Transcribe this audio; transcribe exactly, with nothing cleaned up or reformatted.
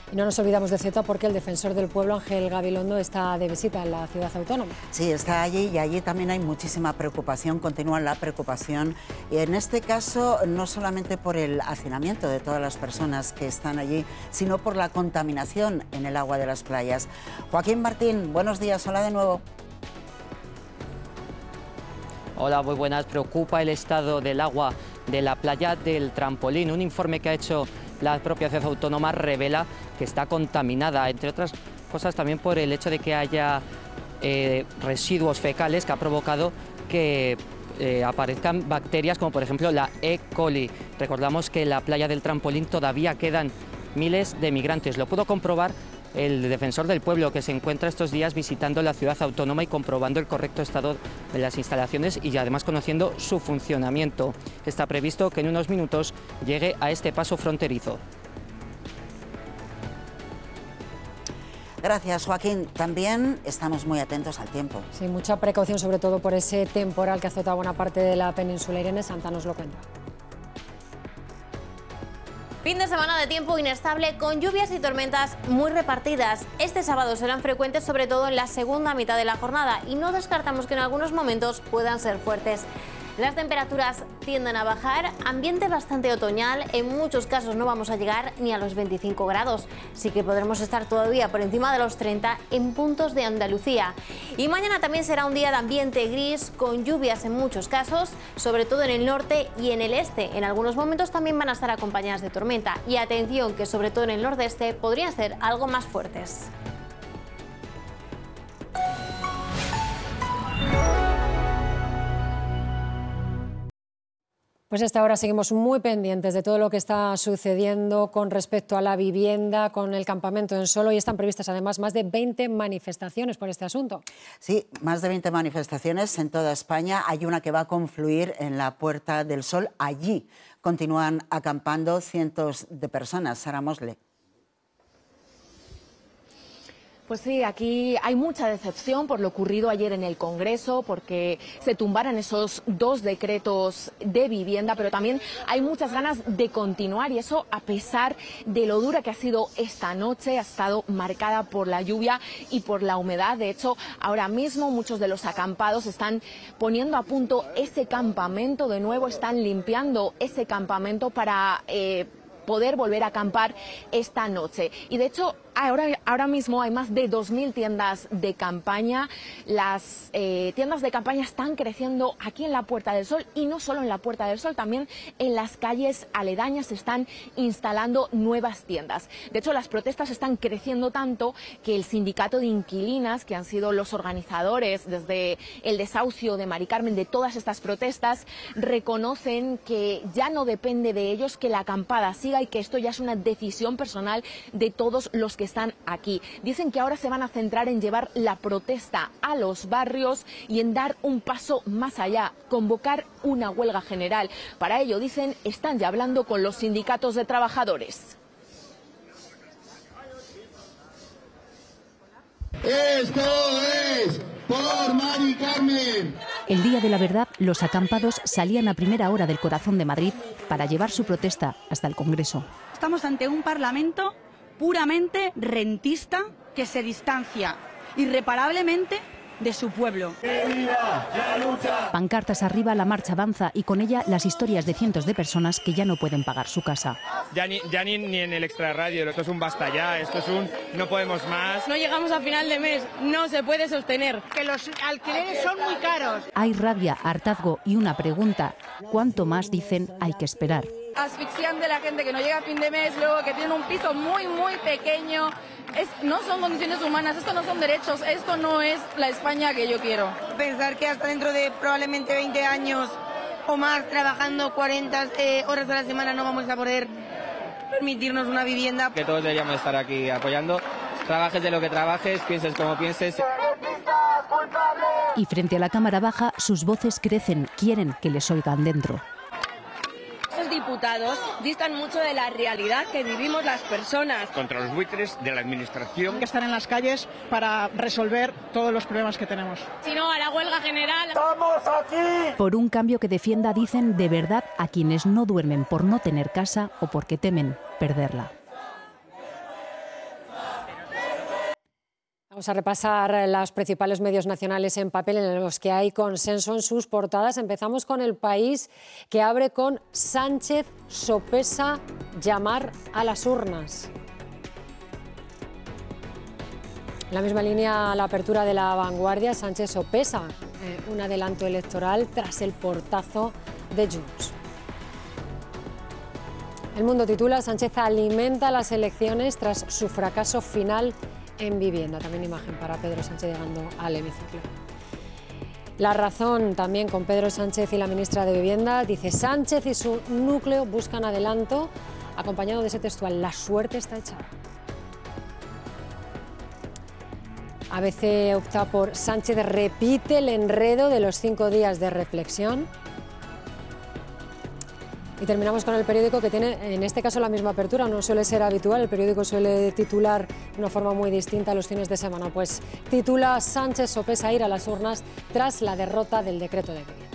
Y no nos olvidamos de Ceuta porque el defensor del pueblo, Ángel Gabilondo, está de visita en la ciudad autónoma. Sí, está allí y allí también hay muchísima preocupación, continúa la preocupación. Y en este caso, no solamente por el hacinamiento de todas las personas que están allí, sino por la contaminación en el agua de las playas. Joaquín Martín, buenos días, hola de nuevo. Hola, muy buenas. Preocupa el estado del agua de la playa del Trampolín. Un informe que ha hecho la propia ciudad autónoma revela que está contaminada, entre otras cosas también por el hecho de que haya eh, residuos fecales que ha provocado que eh, aparezcan bacterias como por ejemplo la E. coli. Recordamos que en la playa del Trampolín todavía quedan miles de migrantes. Lo pudo comprobar el defensor del pueblo, que se encuentra estos días visitando la ciudad autónoma y comprobando el correcto estado de las instalaciones y además conociendo su funcionamiento. Está previsto que en unos minutos llegue a este paso fronterizo. Gracias, Joaquín. También estamos muy atentos al tiempo. Sí, mucha precaución, sobre todo por ese temporal que azota buena parte de la península. Irene Santa nos lo cuenta. Fin de semana de tiempo inestable con lluvias y tormentas muy repartidas. Este sábado serán frecuentes, sobre todo en la segunda mitad de la jornada, y no descartamos que en algunos momentos puedan ser fuertes. Las temperaturas tienden a bajar, ambiente bastante otoñal, en muchos casos no vamos a llegar ni a los veinticinco grados, sí que podremos estar todavía por encima de los treinta en puntos de Andalucía. Y mañana también será un día de ambiente gris, con lluvias en muchos casos, sobre todo en el norte y en el este. En algunos momentos también van a estar acompañadas de tormenta, y atención que sobre todo en el nordeste podrían ser algo más fuertes. Pues hasta ahora seguimos muy pendientes de todo lo que está sucediendo con respecto a la vivienda, con el campamento en Sol. Y están previstas además más de veinte manifestaciones por este asunto. Sí, más de veinte manifestaciones en toda España. Hay una que va a confluir en la Puerta del Sol. Allí continúan acampando cientos de personas. Sara Mosle. Pues sí, aquí hay mucha decepción por lo ocurrido ayer en el Congreso, porque se tumbaran esos dos decretos de vivienda, pero también hay muchas ganas de continuar, y eso a pesar de lo dura que ha sido esta noche. Ha estado marcada por la lluvia y por la humedad. De hecho, ahora mismo muchos de los acampados están poniendo a punto ese campamento de nuevo, están limpiando ese campamento para eh, poder volver a acampar esta noche. Y de hecho, Ahora, ahora mismo hay más de dos mil tiendas de campaña. Las eh, tiendas de campaña están creciendo aquí en la Puerta del Sol, y no solo en la Puerta del Sol, también en las calles aledañas se están instalando nuevas tiendas. De hecho, las protestas están creciendo tanto que el sindicato de inquilinas, que han sido los organizadores desde el desahucio de Mari Carmen de todas estas protestas, reconocen que ya no depende de ellos que la acampada siga, y que esto ya es una decisión personal de todos los que están aquí. Dicen que ahora se van a centrar en llevar la protesta a los barrios y en dar un paso más allá, convocar una huelga general. Para ello, dicen, están ya hablando con los sindicatos de trabajadores. ¡Esto es por Mari Carmen! El día de la verdad, los acampados salían a primera hora del corazón de Madrid para llevar su protesta hasta el Congreso. Estamos ante un Parlamento puramente rentista, que se distancia irreparablemente de su pueblo. ¡Que viva la lucha! Pancartas arriba, la marcha avanza, y con ella las historias de cientos de personas que ya no pueden pagar su casa. Ya ni, ya ni, ni en el extrarradio, esto es un basta ya, esto es un no podemos más. No llegamos a final de mes, no se puede sostener. Que los alquileres son muy caros. Hay rabia, hartazgo y una pregunta: ¿cuánto más, dicen, hay que esperar? Asfixiante la gente que no llega a fin de mes, luego que tiene un piso muy, muy pequeño. Es, no son condiciones humanas, esto no son derechos, esto no es la España que yo quiero. Pensar que hasta dentro de probablemente veinte años o más, trabajando cuarenta eh, horas a la semana, no vamos a poder permitirnos una vivienda. Que todos deberíamos estar aquí apoyando, trabajes de lo que trabajes, pienses como pienses. Y frente a la Cámara Baja, sus voces crecen, quieren que les oigan dentro. Estos diputados distan mucho de la realidad que vivimos las personas. Contra los buitres de la administración. Hay que estar en las calles para resolver todos los problemas que tenemos. Si no, a la huelga general. ¡Estamos aquí! Por un cambio que defienda, dicen, de verdad a quienes no duermen por no tener casa o porque temen perderla. Vamos a repasar los principales medios nacionales en papel en los que hay consenso en sus portadas. Empezamos con El País, que abre con Sánchez sopesa llamar a las urnas. En la misma línea, la apertura de La Vanguardia, Sánchez sopesa eh, un adelanto electoral tras el portazo de Junts. El Mundo titula: Sánchez alimenta las elecciones tras su fracaso final en vivienda. También imagen para Pedro Sánchez llegando al hemiciclo. La Razón, también con Pedro Sánchez y la ministra de Vivienda, dice: Sánchez y su núcleo buscan adelanto, acompañado de ese textual: la suerte está echada. A B C opta por: Sánchez repite el enredo de los cinco días de reflexión. Y terminamos con El Periódico, que tiene en este caso la misma apertura, no suele ser habitual, el periódico suele titular de una forma muy distinta los fines de semana, pues titula: Sánchez sopesa ir a las urnas tras la derrota del decreto de vivienda.